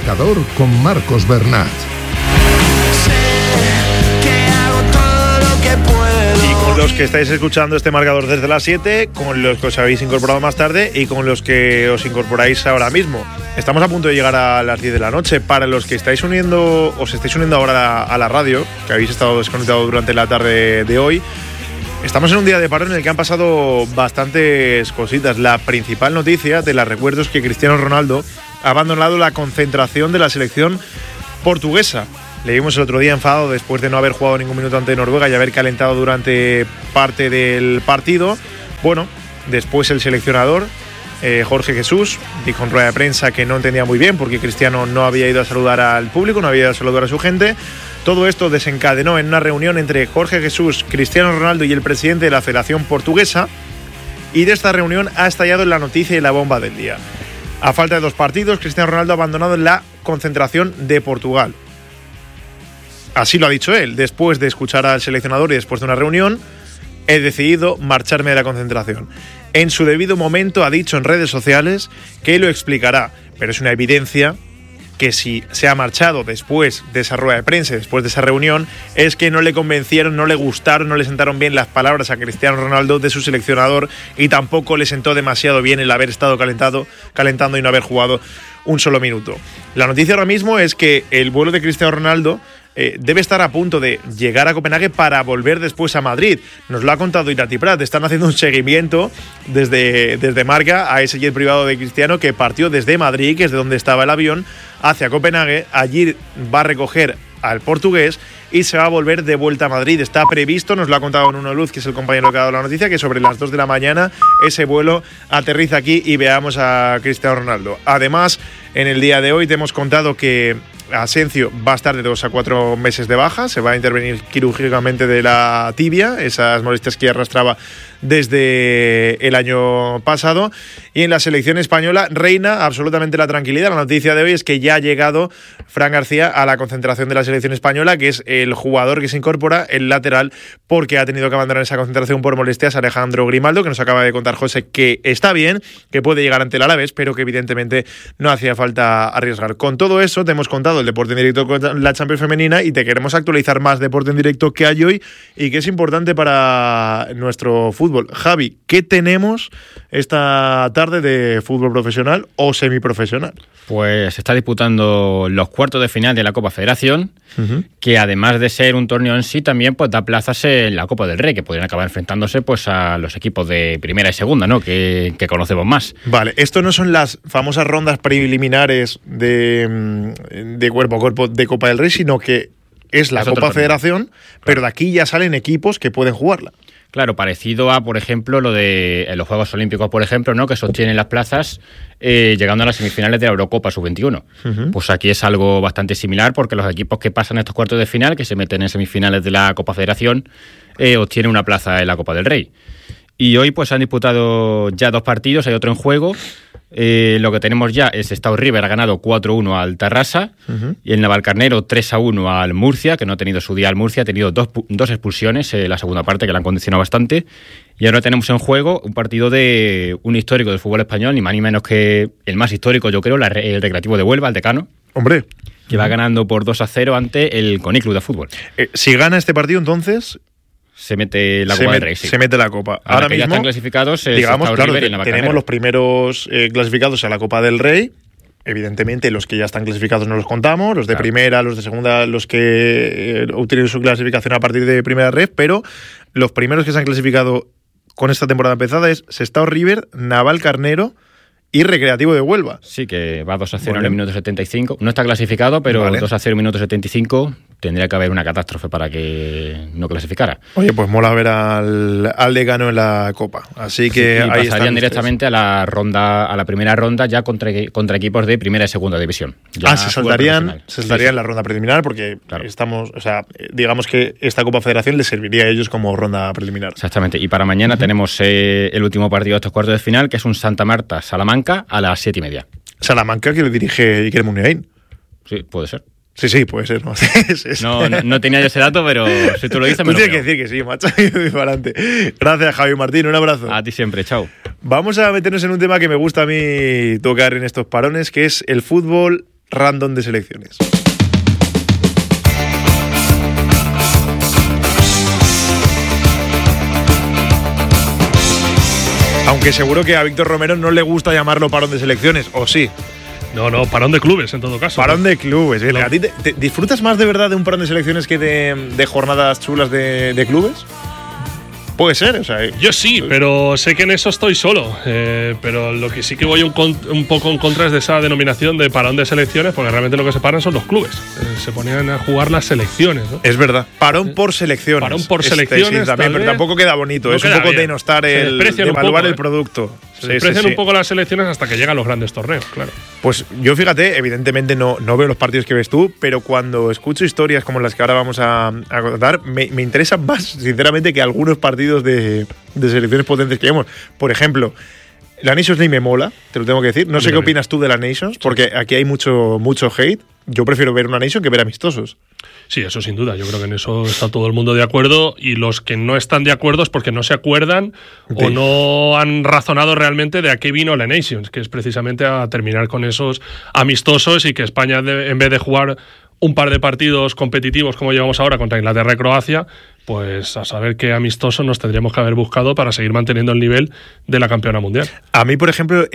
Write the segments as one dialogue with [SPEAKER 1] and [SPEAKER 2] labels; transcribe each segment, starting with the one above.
[SPEAKER 1] Marcador con Marcos Bernat.
[SPEAKER 2] Y con los que estáis escuchando este marcador desde las 7, con los que os habéis incorporado más tarde y con los que os incorporáis ahora mismo. Estamos a punto de llegar a las 10 de la noche. Para los que os estáis uniendo ahora a la radio, que habéis estado desconectados durante la tarde de hoy, estamos en un día de paro en el que han pasado bastantes cositas. La principal noticia de las recuerdos es que Cristiano Ronaldo ha abandonado la concentración de la selección portuguesa. Le vimos el otro día enfadado después de no haber jugado ningún minuto ante Noruega y haber calentado durante parte del partido. Bueno, después el seleccionador, Jorge Jesús, dijo en rueda de prensa que no entendía muy bien porque Cristiano no había ido a saludar al público, no había ido a saludar a su gente. Todo esto desencadenó en una reunión entre Jorge Jesús, Cristiano Ronaldo y el presidente de la Federación Portuguesa. Y de esta reunión ha estallado la noticia y la bomba del día. A falta de 2 partidos, Cristiano Ronaldo ha abandonado la concentración de Portugal. Así lo ha dicho él. Después de escuchar al seleccionador y después de una reunión, he decidido marcharme de la concentración. En su debido momento ha dicho en redes sociales que lo explicará, pero es una evidencia que si se ha marchado después de esa rueda de prensa, después de esa reunión, es que no le convencieron, no le gustaron, no le sentaron bien las palabras a Cristiano Ronaldo de su seleccionador y tampoco le sentó demasiado bien el haber estado calentando y no haber jugado un solo minuto. La noticia ahora mismo es que el vuelo de Cristiano Ronaldo debe estar a punto de llegar a Copenhague para volver después a Madrid. Nos lo ha contado Irati Prat. Están haciendo un seguimiento desde Marca a ese jet privado de Cristiano que partió desde Madrid, que es de donde estaba el avión, hacia Copenhague. Allí va a recoger al portugués y se va a volver de vuelta a Madrid. Está previsto, nos lo ha contado Nuno Luz, que es el compañero que ha dado la noticia, que sobre las 2 de la mañana ese vuelo aterriza aquí y veamos a Cristiano Ronaldo. Además, en el día de hoy te hemos contado que Asensio va a estar de 2 a 4 meses de baja, se va a intervenir quirúrgicamente de la tibia, esas molestias que arrastraba desde el año pasado. Y en la selección española reina absolutamente la tranquilidad. La noticia de hoy es que ya ha llegado Fran García a la concentración de la selección española, que es el jugador que se incorpora, el lateral, porque ha tenido que abandonar esa concentración por molestias, Alejandro Grimaldo, que nos acaba de contar José que está bien, que puede llegar ante el Alavés, pero que evidentemente no hacía falta arriesgar. Con todo eso te hemos contado el deporte en directo con la Champions femenina y te queremos actualizar más deporte en directo que hay hoy y que es importante para nuestro fútbol. Javi, ¿qué tenemos esta tarde de fútbol profesional o semiprofesional?
[SPEAKER 3] Pues se está disputando los cuartos de final de la Copa Federación, que además de ser un torneo en sí, también pues da plazas en la Copa del Rey, que podrían acabar enfrentándose pues a los equipos de primera y segunda, ¿no? Que conocemos más.
[SPEAKER 2] Vale, esto no son las famosas rondas preliminares de cuerpo a cuerpo de Copa del Rey, sino que es la Copa Federación, pero de aquí ya salen equipos que pueden jugarla.
[SPEAKER 3] Claro, parecido a, por ejemplo, lo de los Juegos Olímpicos, por ejemplo, ¿no? Que sostienen las plazas llegando a las semifinales de la Eurocopa Sub-21. Pues aquí es algo bastante similar porque los equipos que pasan estos cuartos de final, que se meten en semifinales de la Copa Federación, obtienen una plaza en la Copa del Rey. Y hoy pues se han disputado ya 2 partidos, hay otro en juego. Lo que tenemos ya es Stade River ha ganado 4-1 al Tarrasa y el Navalcarnero 3-1 al Murcia, que no ha tenido su día al Murcia, ha tenido dos expulsiones en la segunda parte que le han condicionado bastante. Y ahora tenemos en juego un partido de un histórico del fútbol español, ni más ni menos que el más histórico, yo creo, el Recreativo de Huelva, el Decano.
[SPEAKER 2] Hombre,
[SPEAKER 3] que va ganando por 2-0 ante el CONI Club de Fútbol.
[SPEAKER 2] Si gana este partido, entonces
[SPEAKER 3] se mete la Copa del Rey. Sí.
[SPEAKER 2] Se mete la Copa.
[SPEAKER 3] Ahora mismo ya están clasificados.
[SPEAKER 2] Digamos, claro, tenemos los primeros clasificados a la Copa del Rey. Evidentemente, los que ya están clasificados no los contamos, los de primera, los de segunda, los que obtienen su clasificación a partir de primera red, pero los primeros que se han clasificado con esta temporada empezada es Sestao River, Navalcarnero y Recreativo de Huelva.
[SPEAKER 3] Sí, que va 2-0 en el minuto 75. No está clasificado, pero 2-0 en el minuto 75 tendría que haber una catástrofe para que no clasificara.
[SPEAKER 2] Oye, pues mola ver al Decano en la Copa. Así que
[SPEAKER 3] sí, ahí pasarían directamente a la primera ronda ya contra equipos de primera y segunda división. Ya
[SPEAKER 2] se saltarían la ronda preliminar porque estamos, o sea, digamos que esta Copa Federación les serviría a ellos como ronda preliminar.
[SPEAKER 3] Exactamente. Y para mañana tenemos el último partido de estos cuartos de final, que es un Santa Marta-Salamanca a las 7:30.
[SPEAKER 2] Salamanca, que le dirige Iker Muniain.
[SPEAKER 3] Sí, puede ser.
[SPEAKER 2] Sí, puede ser.
[SPEAKER 3] No tenía yo ese dato, pero si tú lo dices, me lo creo.
[SPEAKER 2] Tienes que decir que sí, macho. Disparante. Gracias, Javi Martín. Un abrazo.
[SPEAKER 3] A ti siempre. Chao.
[SPEAKER 2] Vamos a meternos en un tema que me gusta a mí tocar en estos parones, que es el fútbol random de selecciones. Aunque seguro que a Víctor Romero no le gusta llamarlo parón de selecciones, ¿o sí?
[SPEAKER 4] No, parón de clubes en todo caso.
[SPEAKER 2] Parón de clubes. ¿A ti te disfrutas más de verdad de un parón de selecciones que de jornadas chulas de clubes? Puede ser, o sea.
[SPEAKER 4] Yo sí, pero sé que en eso estoy solo. Pero lo que sí que voy un poco en contra es de esa denominación de parón de selecciones, porque realmente lo que se paran son los clubes. Se ponían a jugar las selecciones, ¿no?
[SPEAKER 2] Es verdad. Parón por selecciones.
[SPEAKER 4] Parón por selecciones.
[SPEAKER 2] Sí, también, pero tampoco queda bonito. No es un poco bien. Denostar devaluar el producto.
[SPEAKER 4] Se desprecian un poco las selecciones hasta que llegan los grandes torneos, claro.
[SPEAKER 2] Pues yo, fíjate, evidentemente no veo los partidos que ves tú, pero cuando escucho historias como las que ahora vamos a contar, me interesan más, sinceramente, que algunos partidos de selecciones potentes que vemos. Por ejemplo, la Nations League me mola, te lo tengo que decir. No sé qué opinas tú de la Nations, porque aquí hay mucho hate. Yo prefiero ver una Nation que ver amistosos.
[SPEAKER 4] Sí, eso sin duda. Yo creo que en eso está todo el mundo de acuerdo, y los que no están de acuerdo es porque no se acuerdan o no han razonado realmente de a qué vino la Nations, que es precisamente a terminar con esos amistosos, y que España, en vez de jugar un par de partidos competitivos como llevamos ahora contra Inglaterra y Croacia, pues a saber qué amistoso nos tendríamos que haber buscado para seguir manteniendo el nivel de la campeona mundial.
[SPEAKER 2] A mí, por ejemplo,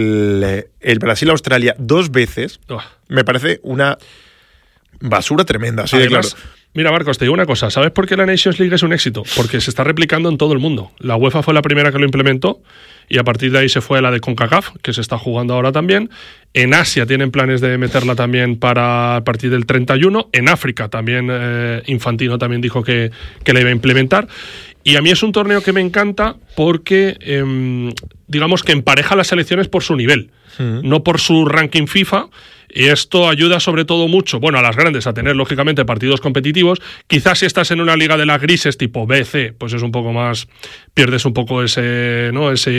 [SPEAKER 2] el Brasil-Australia 2 veces me parece una basura tremenda, así de claro.
[SPEAKER 4] Mira, Marcos, te digo una cosa. ¿Sabes por qué la Nations League es un éxito? Porque se está replicando en todo el mundo. La UEFA fue la primera que lo implementó, y a partir de ahí se fue a la de CONCACAF, que se está jugando ahora también. En Asia tienen planes de meterla también para a partir del 31. En África también Infantino también dijo que la iba a implementar. Y a mí es un torneo que me encanta porque, digamos que empareja las selecciones por su nivel, no por su ranking FIFA. Y esto ayuda sobre todo mucho, a las grandes a tener lógicamente partidos competitivos. Quizás si estás en una liga de las grises tipo B, C, pues es un poco más, pierdes un poco ese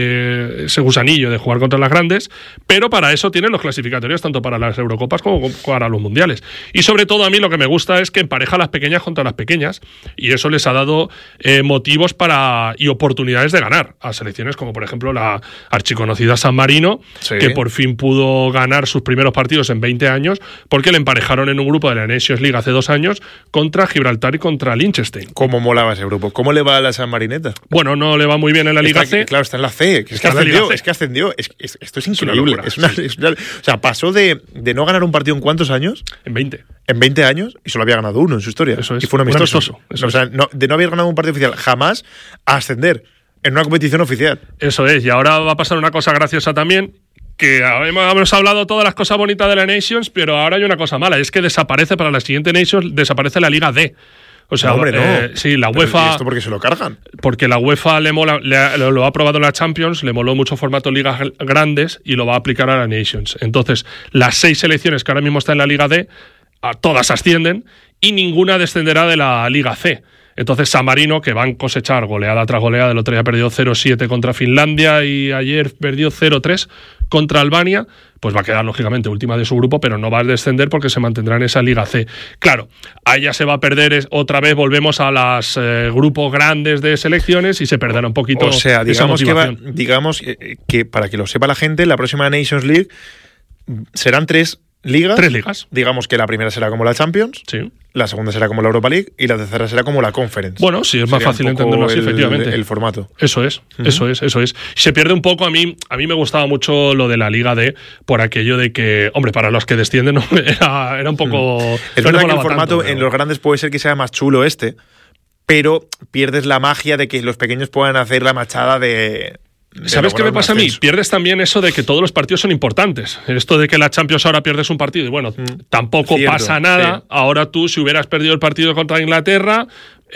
[SPEAKER 4] gusanillo de jugar contra las grandes, pero para eso tienen los clasificatorios tanto para las Eurocopas como para los mundiales. Y sobre todo a mí lo que me gusta es que empareja las pequeñas contra las pequeñas, y eso les ha dado motivos y oportunidades de ganar a selecciones como por ejemplo la archiconocida San Marino, que por fin pudo ganar sus primeros partidos en 20 años, porque le emparejaron en un grupo de la Nations League hace 2 años contra Gibraltar y contra Liechtenstein.
[SPEAKER 2] ¿Cómo molaba ese grupo? ¿Cómo le va a la San Marineta?
[SPEAKER 4] Bueno, no le va muy bien en la Liga C.
[SPEAKER 2] Claro, está en la C. Es que ascendió. Esto es increíble. O sea, pasó de no ganar un partido en ¿cuántos años?
[SPEAKER 4] En 20.
[SPEAKER 2] En 20 años, y solo había ganado uno en su historia.
[SPEAKER 4] Eso es.
[SPEAKER 2] Y fue un amistoso. O sea, de no haber ganado un partido oficial jamás a ascender en una competición oficial.
[SPEAKER 4] Eso es. Y ahora va a pasar una cosa graciosa también, que hemos hablado todas las cosas bonitas de la Nations, pero ahora hay una cosa mala, es que desaparece para la siguiente Nations, desaparece la Liga D. O sea,
[SPEAKER 2] no, hombre, no.
[SPEAKER 4] Sí, la UEFA.
[SPEAKER 2] ¿Y esto por qué se lo cargan?
[SPEAKER 4] Porque la UEFA lo ha probado en la Champions, le moló mucho formato ligas grandes y lo va a aplicar a la Nations. Entonces, las 6 selecciones que ahora mismo están en la Liga D, todas ascienden y ninguna descenderá de la Liga C. Entonces San Marino, que van a cosechar goleada tras goleada, el otro día perdió 0-7 contra Finlandia y ayer perdió 0-3 contra Albania, pues va a quedar lógicamente última de su grupo, pero no va a descender porque se mantendrá en esa Liga C. Claro, ahí ya se va a perder otra vez, volvemos a los grupos grandes de selecciones y se perderá un poquito.
[SPEAKER 2] O sea, digamos que para que lo sepa la gente, la próxima Nations League serán 3 ligas.
[SPEAKER 4] 3 ligas.
[SPEAKER 2] Digamos que la primera será como la Champions.
[SPEAKER 4] Sí.
[SPEAKER 2] La segunda será como la Europa League y la tercera será como la Conference.
[SPEAKER 4] Bueno, sí, es más fácil entenderlo así, efectivamente.
[SPEAKER 2] El formato.
[SPEAKER 4] Eso es. Se pierde un poco, a mí me gustaba mucho lo de la Liga D, por aquello de que, hombre, para los que descienden era un poco...
[SPEAKER 2] Es verdad que el formato en los grandes puede ser que sea más chulo pero pierdes la magia de que los pequeños puedan hacer la machada de...
[SPEAKER 4] ¿Sabes qué me pasa a mí? Pierdes también eso de que todos los partidos son importantes. Esto de que la Champions ahora pierdes un partido y bueno, tampoco pasa nada. Sí. Ahora tú, si hubieras perdido el partido contra Inglaterra,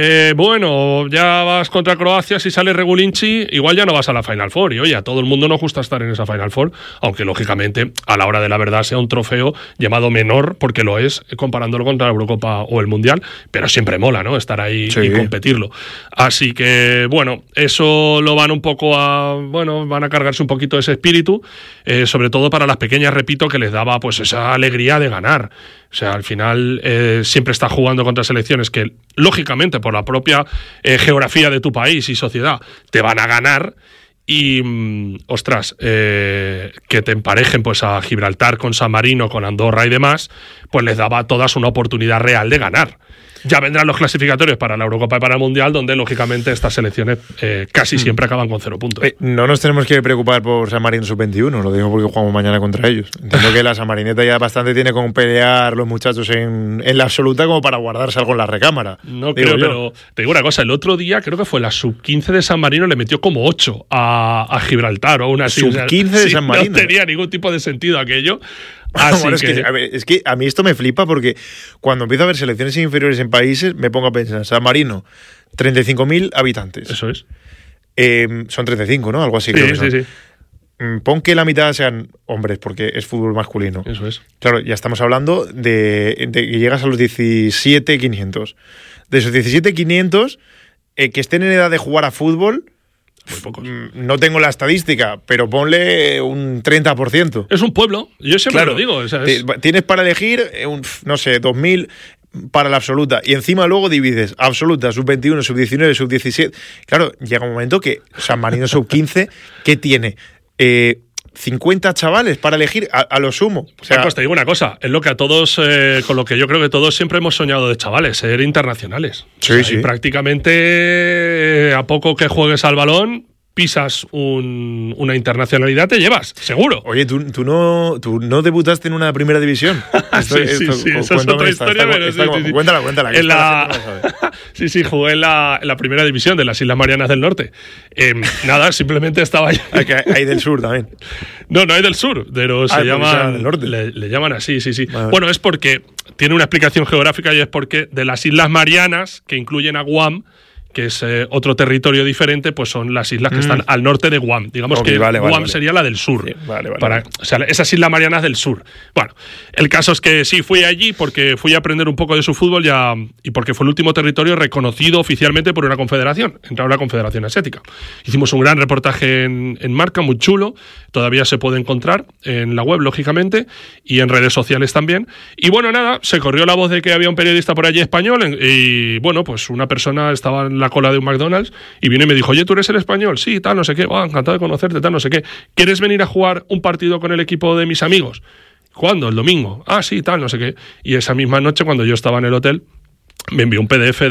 [SPEAKER 4] ya vas contra Croacia, si sale Regulinci, igual ya no vas a la Final Four. Y oye, a todo el mundo nos gusta estar en esa Final Four, aunque lógicamente a la hora de la verdad sea un trofeo llamado menor, porque lo es, comparándolo contra la Eurocopa o el Mundial, pero siempre mola, ¿no? Estar ahí y competirlo. Así que, bueno, eso lo van un poco van a cargarse un poquito ese espíritu, sobre todo para las pequeñas, repito, que les daba pues esa alegría de ganar. O sea, al final siempre estás jugando contra selecciones que, lógicamente, por la propia geografía de tu país y sociedad, te van a ganar. Y, ostras, que te emparejen pues a Gibraltar con San Marino, con Andorra y demás, pues les daba a todas una oportunidad real de ganar. Ya vendrán los clasificatorios para la Eurocopa y para el Mundial, donde lógicamente estas selecciones casi siempre acaban con 0 puntos.
[SPEAKER 2] No nos tenemos que preocupar por San Marino sub-21, lo digo porque jugamos mañana contra ellos. Entiendo que la San Marineta ya bastante tiene con pelear los muchachos en la absoluta como para guardarse algo en la recámara.
[SPEAKER 4] No creo, pero te digo una cosa, el otro día creo que fue la sub-15 de San Marino, le metió como 8 a Gibraltar o una así.
[SPEAKER 2] Sub-15 de San Marino.
[SPEAKER 4] No tenía ningún tipo de sentido aquello.
[SPEAKER 2] Bueno, es que a mí esto me flipa porque cuando empiezo a ver selecciones inferiores en países me pongo a pensar, San Marino, 35.000 habitantes.
[SPEAKER 4] Eso es.
[SPEAKER 2] Son 35, ¿no? Algo así.
[SPEAKER 4] Sí,
[SPEAKER 2] creo que
[SPEAKER 4] sí.
[SPEAKER 2] Pon que la mitad sean hombres porque es fútbol masculino.
[SPEAKER 4] Eso es.
[SPEAKER 2] Claro, ya estamos hablando de que llegas a los 17.500. De esos 17.500 que estén en edad de jugar a fútbol,
[SPEAKER 4] muy pocos.
[SPEAKER 2] No tengo la estadística, pero ponle un 30%.
[SPEAKER 4] Es un pueblo, yo siempre lo digo. O sea,
[SPEAKER 2] tienes para elegir, no sé, 2.000 para la absoluta. Y encima luego divides absoluta, sub-21, sub-19, sub-17. Claro, llega un momento que San Marino sub-15, ¿qué tiene? 50 chavales para elegir a lo sumo. O sea,
[SPEAKER 4] Marcos, te digo una cosa, es lo que a todos, con lo que yo creo que todos siempre hemos soñado de chavales, ser internacionales.
[SPEAKER 2] Sí,
[SPEAKER 4] o sea,
[SPEAKER 2] sí.
[SPEAKER 4] Y prácticamente a poco que juegues al balón, pisas una internacionalidad, te llevas, seguro.
[SPEAKER 2] Oye, tú no debutaste en una primera división.
[SPEAKER 4] Sí, esa es otra historia, pero sí.
[SPEAKER 2] Cuéntala.
[SPEAKER 4] Sí, jugué en la primera división de las Islas Marianas del Norte. Nada, simplemente estaba allí.
[SPEAKER 2] Hay del sur también.
[SPEAKER 4] No hay del sur, pero se llama
[SPEAKER 2] del norte.
[SPEAKER 4] Le llaman así, sí.
[SPEAKER 2] Vale.
[SPEAKER 4] Bueno, es porque tiene una explicación geográfica y es porque de las Islas Marianas, que incluyen a Guam, que es otro territorio diferente, pues son las islas que están al norte de Guam. Digamos que Guam sería la del sur.
[SPEAKER 2] Sí, vale.
[SPEAKER 4] O sea, esas Islas Marianas del sur. Bueno, el caso es que sí, fui allí porque fui a aprender un poco de su fútbol y porque fue el último territorio reconocido oficialmente por una confederación, entre la Confederación Asiática. Hicimos un gran reportaje en Marca, muy chulo, todavía se puede encontrar en la web, lógicamente, y en redes sociales también. Y bueno, nada, se corrió la voz de que había un periodista por allí español y bueno, pues una persona estaba en la cola de un McDonald's y vino y me dijo, oye, ¿tú eres el español? Sí, tal, no sé qué, encantado de conocerte, tal, no sé qué. ¿Quieres venir a jugar un partido con el equipo de mis amigos? ¿Cuándo? ¿El domingo? Ah, sí, tal, no sé qué. Y esa misma noche, cuando yo estaba en el hotel, me envió un PDF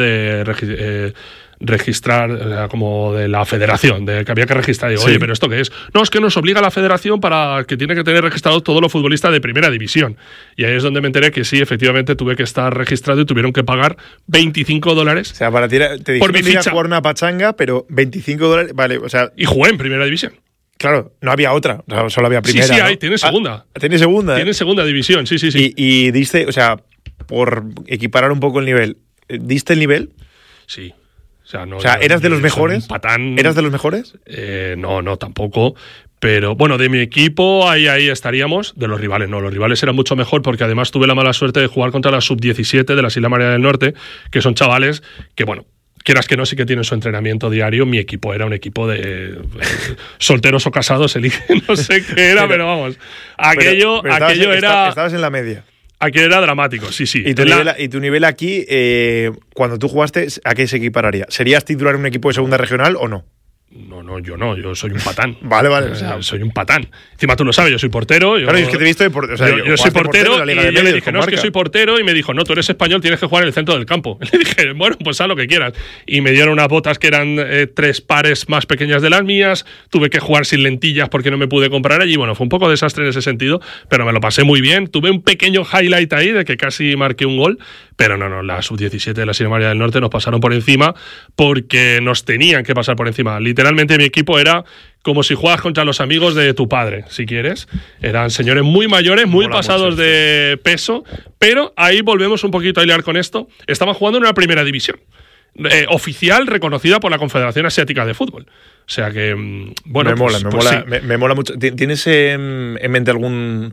[SPEAKER 4] de registrar, como de la federación, de que había que registrar. Y digo, oye, ¿pero esto qué es? No, es que nos obliga la federación para que tiene que tener registrados todos los futbolistas de primera división. Y ahí es donde me enteré que sí, efectivamente tuve que estar registrado y tuvieron que pagar $25.
[SPEAKER 2] O sea, para ti te
[SPEAKER 4] por mi
[SPEAKER 2] dijeron
[SPEAKER 4] ficha.
[SPEAKER 2] Jugar una pachanga, pero $25, vale, o sea.
[SPEAKER 4] Y jugué en primera división.
[SPEAKER 2] Claro, no había otra, solo había primera.
[SPEAKER 4] Sí,
[SPEAKER 2] ¿no?
[SPEAKER 4] hay, tiene segunda.
[SPEAKER 2] Tiene segunda.
[SPEAKER 4] Tiene segunda división, sí.
[SPEAKER 2] Y diste, o sea, por equiparar un poco el nivel, ¿diste el nivel?
[SPEAKER 4] Sí.
[SPEAKER 2] O sea, ¿eras de los mejores?
[SPEAKER 4] Patán.
[SPEAKER 2] ¿Eras de los mejores?
[SPEAKER 4] No, tampoco. Pero bueno, de mi equipo ahí estaríamos. De los rivales no, los rivales eran mucho mejor porque además tuve la mala suerte de jugar contra la sub-17 de las Islas Marianas del Norte, que son chavales que, bueno, quieras que no, sí que tienen su entrenamiento diario. Mi equipo era un equipo de solteros o casados, no sé qué era, pero vamos. Aquello era...
[SPEAKER 2] Estabas en la media.
[SPEAKER 4] Aquello era dramático, sí.
[SPEAKER 2] ¿Y tu nivel aquí, cuando tú jugaste, a qué se equipararía? ¿Serías titular en un equipo de segunda regional o no?
[SPEAKER 4] Yo soy un patán.
[SPEAKER 2] Vale.
[SPEAKER 4] O sea, soy un patán. Encima tú lo sabes, yo soy portero.
[SPEAKER 2] Claro, es que te he visto
[SPEAKER 4] yo soy portero y yo le dije, no, es que
[SPEAKER 2] Marca.
[SPEAKER 4] soy portero, y me dijo, no, tú eres español, tienes que jugar en el centro del campo. Le dije, bueno, pues haz lo que quieras. Y me dieron unas botas que eran 3 pares más pequeñas de las mías, tuve que jugar sin lentillas porque no me pude comprar allí. Bueno, fue un poco desastre en ese sentido, pero me lo pasé muy bien. Tuve un pequeño highlight ahí de que casi marqué un gol, pero no, la sub-17 de la Islas Marianas del Norte nos pasaron por encima porque nos tenían que pasar por encima. Literalmente mi equipo era como si juegas contra los amigos de tu padre, si quieres. Eran señores muy mayores, muy pasados de peso, pero ahí volvemos un poquito a hilar con esto. Estaban jugando en una primera división oficial, reconocida por la Confederación Asiática de Fútbol. O sea que, bueno,
[SPEAKER 2] me mola mucho. ¿Tienes en mente algún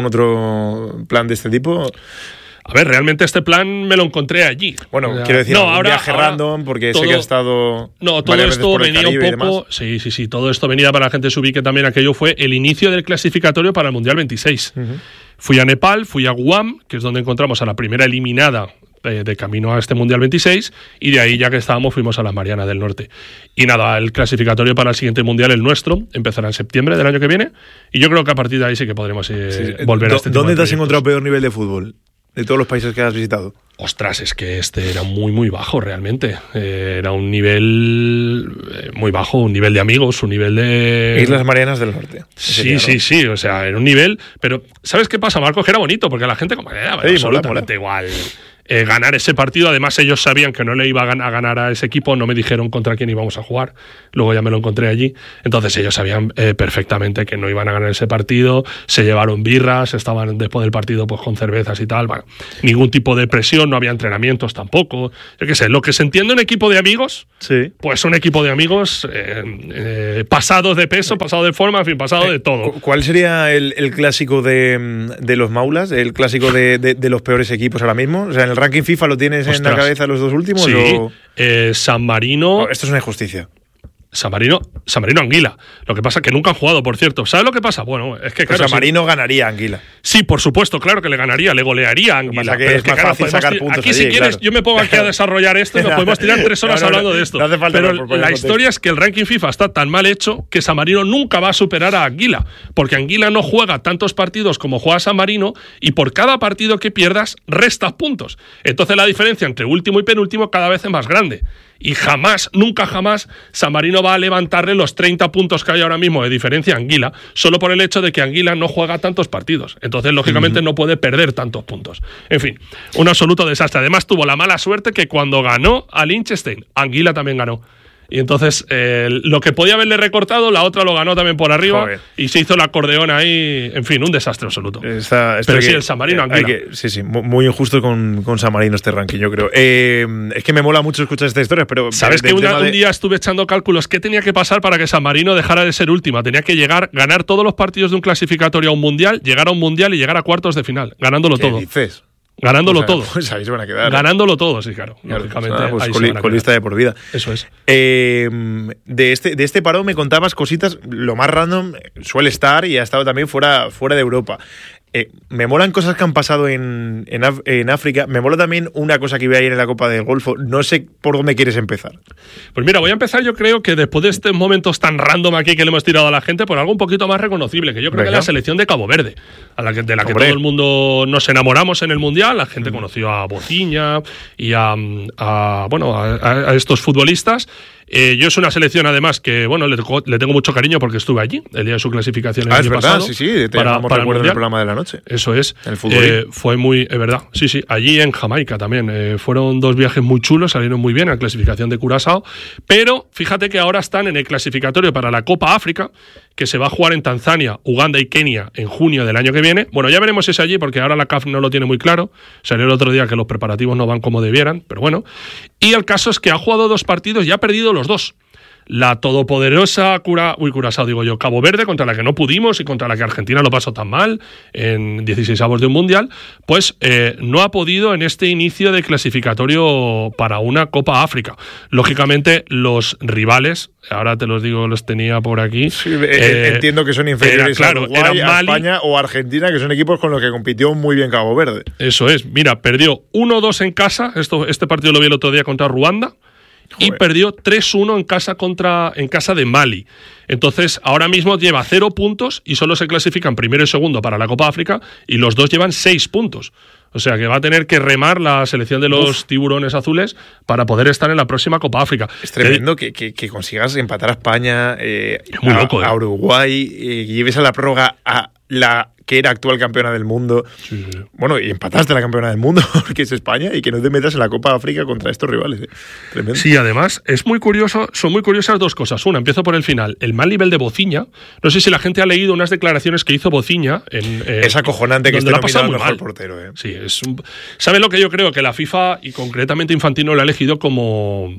[SPEAKER 2] otro plan de este tipo?
[SPEAKER 4] A ver, realmente este plan me lo encontré allí.
[SPEAKER 2] Bueno, quiero decir, un viaje random, porque sé que has estado...
[SPEAKER 4] No, todo esto venía un poco... Sí, todo esto venía, para la gente se ubique también, aquello fue el inicio del clasificatorio para el Mundial 26. Fui a Nepal, fui a Guam, que es donde encontramos a la primera eliminada de camino a este Mundial 26, y de ahí, ya que estábamos, fuimos a las Marianas del Norte. Y nada, el clasificatorio para el siguiente Mundial, el nuestro, empezará en septiembre del año que viene, y yo creo que a partir de ahí sí que podremos volver a este tipo
[SPEAKER 2] ¿Dónde
[SPEAKER 4] de
[SPEAKER 2] te has
[SPEAKER 4] proyectos.
[SPEAKER 2] encontrado peor nivel de fútbol? De todos los países que has visitado.
[SPEAKER 4] Ostras, es que este era muy, muy bajo realmente. Era un nivel muy bajo, un nivel de amigos, un nivel de...
[SPEAKER 2] Islas Marianas del Norte.
[SPEAKER 4] Sí, o sea, era un nivel... Pero, ¿sabes qué pasa, Marcos? Que era bonito, porque a la gente como que daba absolutamente igual ganar ese partido. Además, ellos sabían que no le iba a ganar a ese equipo, no me dijeron contra quién íbamos a jugar, luego ya me lo encontré allí. Entonces ellos sabían perfectamente que no iban a ganar ese partido, se llevaron birras, estaban después del partido pues con cervezas y tal. Bueno, ningún tipo de presión, no había entrenamientos tampoco. Yo qué sé, lo que se entiende un equipo de amigos,
[SPEAKER 2] sí.
[SPEAKER 4] Pues un equipo de amigos pasados de peso, pasado de forma, en fin, pasado de todo.
[SPEAKER 2] ¿Cuál sería el clásico de los Maulas? ¿El clásico de los peores equipos ahora mismo? O sea, en el ranking FIFA lo tienes en la cabeza los dos últimos.
[SPEAKER 4] Sí,
[SPEAKER 2] ¿o?
[SPEAKER 4] San Marino.
[SPEAKER 2] No, esto es una injusticia.
[SPEAKER 4] San Marino Anguila. Lo que pasa es que nunca han jugado, por cierto. ¿Sabes lo que pasa? Bueno, es que claro,
[SPEAKER 2] San Marino ganaría a Anguila.
[SPEAKER 4] Sí, por supuesto, claro que le ganaría, le golearía a Anguila.
[SPEAKER 2] Pero es más fácil sacar puntos
[SPEAKER 4] aquí,
[SPEAKER 2] allí,
[SPEAKER 4] si quieres,
[SPEAKER 2] claro.
[SPEAKER 4] Yo me pongo aquí a desarrollar esto y nos podemos tirar 3 horas hablando de esto.
[SPEAKER 2] No hace falta.
[SPEAKER 4] Pero la historia es que el ranking FIFA está tan mal hecho que San Marino nunca va a superar a Anguila, porque Anguila no juega tantos partidos como juega San Marino, y por cada partido que pierdas restas puntos. Entonces la diferencia entre último y penúltimo cada vez es más grande. Y jamás, nunca jamás, San Marino va a levantarle los 30 puntos que hay ahora mismo de diferencia a Anguila, solo por el hecho de que Anguila no juega tantos partidos. Entonces, lógicamente, no puede perder tantos puntos. En fin, un absoluto desastre. Además, tuvo la mala suerte que cuando ganó a Liechtenstein, Anguila también ganó. Y entonces, lo que podía haberle recortado, la otra lo ganó también por arriba. Joder. Y se hizo el acordeón ahí. En fin, un desastre absoluto. Pero sí, el San Marino Anguila.
[SPEAKER 2] Sí, muy injusto con San Marino este ranking, yo creo. Es que me mola mucho escuchar esta historia, pero...
[SPEAKER 4] ¿Sabes que un día estuve echando cálculos? ¿Qué tenía que pasar para que San Marino dejara de ser última? Tenía que ganar todos los partidos de un clasificatorio a un mundial, llegar a un mundial y llegar a cuartos de final, ganándolo todo.
[SPEAKER 2] ¿Qué dices?
[SPEAKER 4] Ganándolo todo.
[SPEAKER 2] Pues ahí se van a quedar.
[SPEAKER 4] Ganándolo todo, sí, claro. Lógicamente.
[SPEAKER 2] Pues colista de por vida.
[SPEAKER 4] Eso es.
[SPEAKER 2] De este parón me contabas cositas, lo más random suele estar y ha estado también fuera de Europa. Me molan cosas que han pasado en África. Me mola también una cosa que vi ayer en la Copa del Golfo. No sé por dónde quieres empezar.
[SPEAKER 4] Pues mira, voy a empezar, yo creo que después de estos momentos tan random aquí que le hemos tirado a la gente, por algo un poquito más reconocible, que yo creo que es la selección de Cabo Verde, de la que todo el mundo nos enamoramos en el Mundial. La gente conoció a Bociña y a estos futbolistas. Yo es una selección, además, que bueno le tengo mucho cariño porque estuve allí el día de su clasificación el año pasado.
[SPEAKER 2] Sí, para el programa de la noche.
[SPEAKER 4] Eso es.
[SPEAKER 2] El fútbol.
[SPEAKER 4] Fue muy, es verdad. Sí, allí en Jamaica también. Fueron 2 viajes muy chulos, salieron muy bien a la clasificación de Curazao. Pero fíjate que ahora están en el clasificatorio para la Copa África, que se va a jugar en Tanzania, Uganda y Kenia en junio del año que viene. Bueno, ya veremos si es allí, porque ahora la CAF no lo tiene muy claro. Salió el otro día que los preparativos no van como debieran, pero bueno. Y el caso es que ha jugado 2 partidos y ha perdido los 2. La todopoderosa Curazao, Cabo Verde, contra la que no pudimos y contra la que Argentina lo pasó tan mal en 16avos de un mundial, pues no ha podido en este inicio de clasificatorio para una Copa África. Lógicamente, los rivales, ahora te los digo, los tenía por aquí.
[SPEAKER 2] Sí, entiendo que son inferiores a Uruguay, a España o Argentina, que son equipos con los que compitió muy bien Cabo Verde.
[SPEAKER 4] Eso es. Mira, perdió 1-2 en casa. Este partido lo vi el otro día contra Ruanda. Y perdió 3-1 en casa de Mali. Entonces, ahora mismo lleva 0 puntos y solo se clasifican primero y segundo para la Copa África, y los 2 llevan 6 puntos. O sea que va a tener que remar la selección de los tiburones azules para poder estar en la próxima Copa África.
[SPEAKER 2] Es tremendo que consigas empatar a España,
[SPEAKER 4] muy loco,
[SPEAKER 2] a Uruguay, y lleves a la prórroga a la que era actual campeona del mundo.
[SPEAKER 4] Sí.
[SPEAKER 2] Bueno, y empataste a la campeona del mundo, que es España, y que no te metas en la Copa África contra estos rivales. Tremendo.
[SPEAKER 4] Sí, además, son muy curiosas 2 cosas. Una, empiezo por el final. El mal nivel de Bociña. No sé si la gente ha leído unas declaraciones que hizo Bociña.
[SPEAKER 2] Es acojonante que esté nominado al mejor portero.
[SPEAKER 4] Sí, ¿sabes lo que yo creo? Que la FIFA, y concretamente Infantino, lo ha elegido como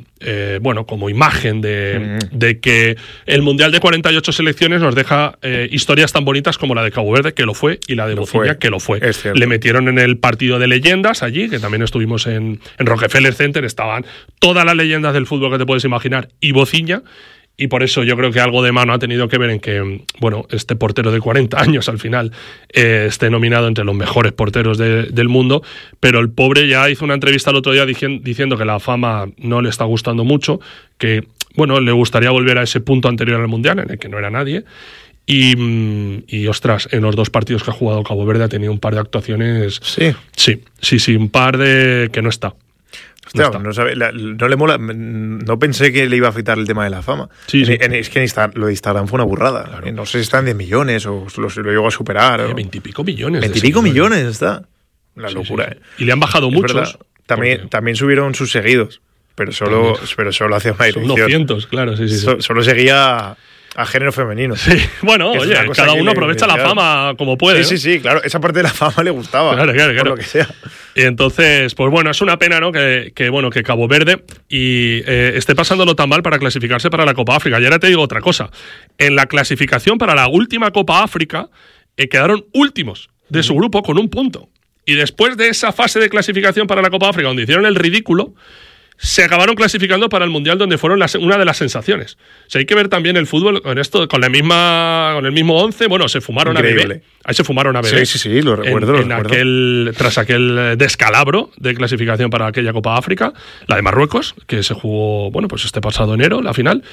[SPEAKER 4] imagen de que el Mundial de 48 selecciones nos deja historias tan bonitas como la de Cabo Verde, que lo fue, y la de Bociña, que lo fue. Le metieron en el partido de leyendas allí, que también estuvimos en Rockefeller Center, estaban todas las leyendas del fútbol que te puedes imaginar, y Bociña. y por eso yo creo que algo de mano ha tenido que ver en que, bueno, este portero de 40 años al final esté nominado entre los mejores porteros del mundo, pero el pobre ya hizo una entrevista el otro día diciendo que la fama no le está gustando mucho, que, bueno, le gustaría volver a ese punto anterior al Mundial, en el que no era nadie. Y ostras, en los 2 partidos que ha jugado Cabo Verde ha tenido un par de actuaciones. Sí, un par de que no está.
[SPEAKER 2] Hostia, no le mola. No pensé que le iba a afectar el tema de la fama.
[SPEAKER 4] Sí.
[SPEAKER 2] Es que lo de Instagram fue una burrada. Claro. No sé si está en 10 millones o lo llegó a superar.
[SPEAKER 4] 20 y pico millones.
[SPEAKER 2] 20 y pico millones está. Una locura.
[SPEAKER 4] Sí. Y le han bajado muchos.
[SPEAKER 2] También subieron sus seguidos, pero solo hacía una dirección.
[SPEAKER 4] 200, claro, sí.
[SPEAKER 2] Solo seguía a género femenino.
[SPEAKER 4] Sí, bueno, oye, cada uno aprovecha la fama como puede.
[SPEAKER 2] Sí, claro, esa parte de la fama le gustaba.
[SPEAKER 4] Claro.
[SPEAKER 2] Por lo que sea.
[SPEAKER 4] Y entonces, pues bueno, es una pena, ¿no? Que Cabo Verde esté pasándolo tan mal para clasificarse para la Copa África. Y ahora te digo otra cosa. En la clasificación para la última Copa África quedaron últimos de su grupo con 1 punto. Y después de esa fase de clasificación para la Copa África, donde hicieron el ridículo, se acabaron clasificando para el Mundial, donde fueron una de las sensaciones. O sea, hay que ver también el fútbol con esto, con el mismo 11. Bueno, se fumaron
[SPEAKER 2] Increíble.
[SPEAKER 4] a Bebé. Ahí se fumaron a Bebé.
[SPEAKER 2] Sí, lo recuerdo.
[SPEAKER 4] Tras aquel descalabro de clasificación para aquella Copa África, la de Marruecos, que se jugó, bueno, pues este pasado enero, la final.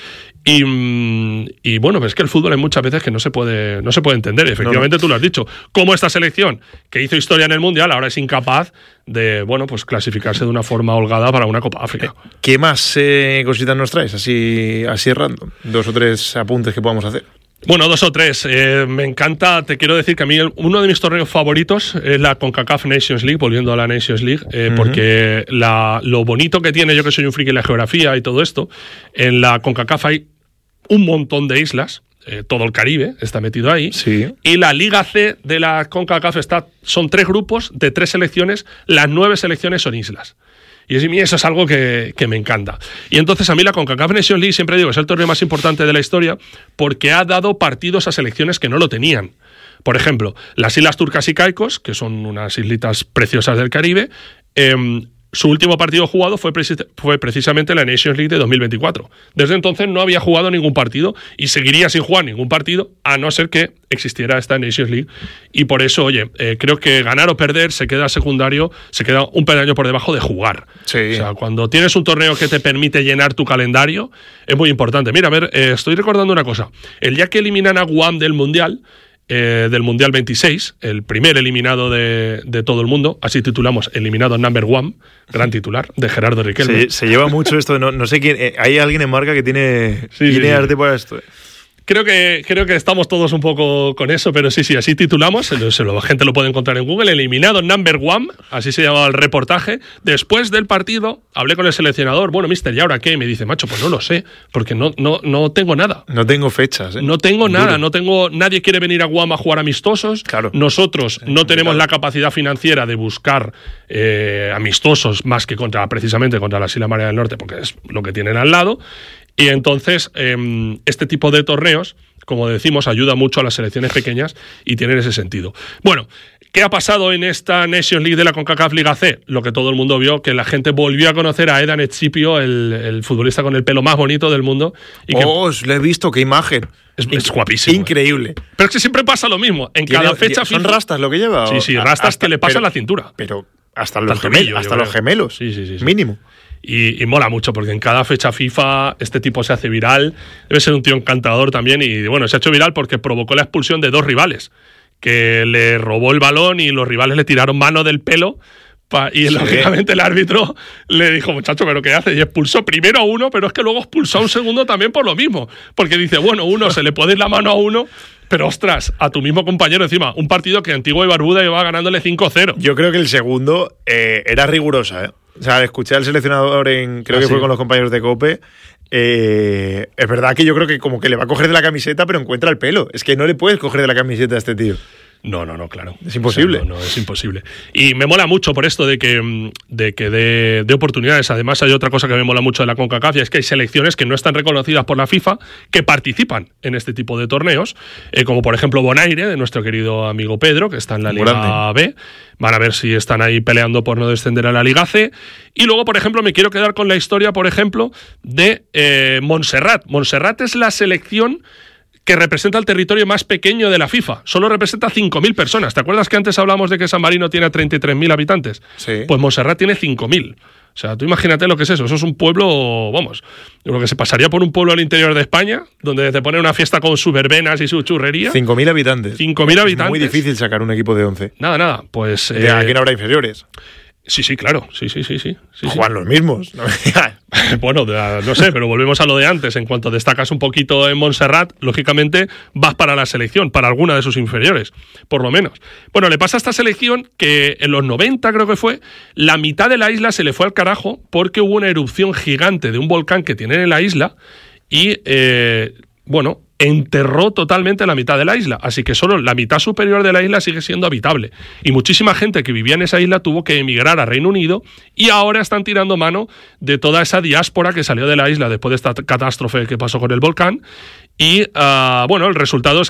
[SPEAKER 4] Y bueno, pues es que el fútbol hay muchas veces que no se puede entender. Efectivamente, tú lo has dicho. Como esta selección que hizo historia en el Mundial ahora es incapaz de, bueno, pues clasificarse de una forma holgada para una Copa África.
[SPEAKER 2] ¿Qué más cositas nos traes? Así random. 2 o 3 apuntes que podamos hacer.
[SPEAKER 4] Bueno, 2 o 3. Me encanta, te quiero decir que a mí uno de mis torneos favoritos es la CONCACAF Nations League, volviendo a la Nations League, porque lo bonito que tiene, yo que soy un friki de la geografía y todo esto, en la CONCACAF hay un montón de islas. Todo el Caribe está metido ahí.
[SPEAKER 2] Sí.
[SPEAKER 4] Y la Liga C de la CONCACAF son 3 grupos de 3 selecciones. Las 9 selecciones son islas. Y eso es algo que me encanta. Y entonces a mí la CONCACAF Nations League, siempre digo, es el torneo más importante de la historia porque ha dado partidos a selecciones que no lo tenían. Por ejemplo, las Islas Turcas y Caicos, que son unas islitas preciosas del Caribe, su último partido jugado fue precisamente la Nations League de 2024. Desde entonces no había jugado ningún partido y seguiría sin jugar ningún partido a no ser que existiera esta Nations League. Y por eso, oye, creo que ganar o perder se queda secundario, se queda un peldaño por debajo de jugar.
[SPEAKER 2] Sí.
[SPEAKER 4] O sea, cuando tienes un torneo que te permite llenar tu calendario, es muy importante. Mira, a ver, estoy recordando una cosa. El día que eliminan a Guam del Mundial 26, el primer eliminado de todo el mundo, así titulamos Eliminado Number One, gran titular, de Gerardo Riquelme.
[SPEAKER 2] Se lleva mucho esto, no sé quién, hay alguien en marca que tiene arte para esto.
[SPEAKER 4] Creo que estamos todos un poco con eso, pero sí, así titulamos, la gente lo puede encontrar en Google, Eliminado Number One, así se llamaba el reportaje. Después del partido, hablé con el seleccionador, bueno, mister, ¿y ahora qué? Y me dice, macho, pues no lo sé, porque no tengo nada.
[SPEAKER 2] No tengo fechas.
[SPEAKER 4] No tengo nada, nadie quiere venir a Guam a jugar amistosos.
[SPEAKER 2] Claro.
[SPEAKER 4] Nosotros no tenemos la capacidad financiera de buscar amistosos más que precisamente contra las Islas Marías del Norte, porque es lo que tienen al lado. Y entonces, este tipo de torneos, como decimos, ayuda mucho a las selecciones pequeñas y tienen ese sentido. Bueno, ¿qué ha pasado en esta Nations League de la CONCACAF Liga C? Lo que todo el mundo vio, que la gente volvió a conocer a Edan Ecipio, el futbolista con el pelo más bonito del mundo. Y
[SPEAKER 2] lo he visto, qué imagen.
[SPEAKER 4] Es guapísimo.
[SPEAKER 2] Increíble.
[SPEAKER 4] Pero es que siempre pasa lo mismo. En cada fecha
[SPEAKER 2] ¿Son rastas lo que lleva?
[SPEAKER 4] Sí, rastas que le pasan la cintura.
[SPEAKER 2] Pero hasta los gemelos.
[SPEAKER 4] Sí.
[SPEAKER 2] Mínimo.
[SPEAKER 4] Y mola mucho, porque en cada fecha FIFA este tipo se hace viral. Debe ser un tío encantador también. Y bueno, se ha hecho viral porque provocó la expulsión de 2 rivales, que le robó el balón y los rivales le tiraron mano del pelo. Y lógicamente el árbitro le dijo, muchacho, ¿pero qué hace? Y expulsó primero a uno, pero es que luego expulsó a un segundo también por lo mismo. Porque dice, bueno, uno se le puede ir la mano a uno, pero ostras, a tu mismo compañero encima. Un partido que Antigua y Barbuda iba ganándole 5-0.
[SPEAKER 2] Yo creo que el segundo era rigurosa, ¿eh? O sea, escuché al seleccionador creo que fue con los compañeros de COPE. Es verdad que yo creo que como que le va a coger de la camiseta, pero encuentra el pelo. Es que no le puedes coger de la camiseta a este tío.
[SPEAKER 4] No, claro.
[SPEAKER 2] Es imposible.
[SPEAKER 4] O sea, no, es imposible. Y me mola mucho por esto de que de oportunidades. Además, hay otra cosa que me mola mucho de la CONCACAF, y es que hay selecciones que no están reconocidas por la FIFA que participan en este tipo de torneos, como por ejemplo Bonaire, de nuestro querido amigo Pedro, que está en la Liga B. Van a ver si están ahí peleando por no descender a la Liga C. Y luego, por ejemplo, me quiero quedar con la historia, por ejemplo, de Montserrat. Montserrat es la selección que representa el territorio más pequeño de la FIFA. Solo representa 5.000 personas. ¿Te acuerdas que antes hablamos de que San Marino tiene 33.000 habitantes?
[SPEAKER 2] Sí.
[SPEAKER 4] Pues Montserrat tiene 5.000. O sea, tú imagínate lo que es eso. Eso es un pueblo, vamos, lo que se pasaría por un pueblo al interior de España, donde te ponen una fiesta con sus verbenas y su churrería.
[SPEAKER 2] 5.000 habitantes.
[SPEAKER 4] 5.000 habitantes.
[SPEAKER 2] Es muy difícil sacar un equipo de 11.
[SPEAKER 4] Nada. Pues...
[SPEAKER 2] Aquí no habrá inferiores.
[SPEAKER 4] Sí, claro. Sí.
[SPEAKER 2] Juegan los mismos.
[SPEAKER 4] Bueno, no sé, pero volvemos a lo de antes. En cuanto destacas un poquito en Montserrat, lógicamente vas para la selección, para alguna de sus inferiores, por lo menos. Bueno, le pasa a esta selección que en los 90, creo que fue, la mitad de la isla se le fue al carajo porque hubo una erupción gigante de un volcán que tienen en la isla y, enterró totalmente la mitad de la isla, así que solo la mitad superior de la isla sigue siendo habitable. Y muchísima gente que vivía en esa isla tuvo que emigrar a Reino Unido y ahora están tirando mano de toda esa diáspora que salió de la isla después de esta catástrofe que pasó con el volcán. Y el resultado es